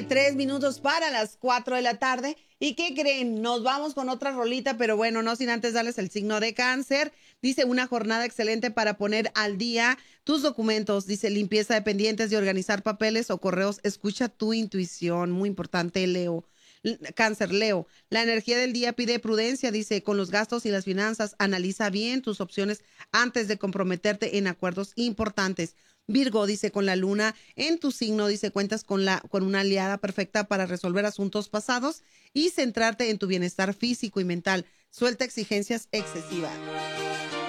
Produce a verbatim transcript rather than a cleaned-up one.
Tres minutos para las cuatro de la tarde. ¿Y qué creen? Nos vamos con otra rolita, pero bueno, no sin antes darles el signo de Cáncer. Dice, una jornada excelente para poner al día tus documentos. Dice, limpieza de pendientes, de organizar papeles o correos. Escucha tu intuición. Muy importante, Leo. Cáncer, Leo. La energía del día pide prudencia, dice, con los gastos y las finanzas. Analiza bien tus opciones antes de comprometerte en acuerdos importantes. Virgo, dice, con la luna en tu signo, dice, cuentas con, la, con una aliada perfecta para resolver asuntos pasados y centrarte en tu bienestar físico y mental. Suelta exigencias excesivas.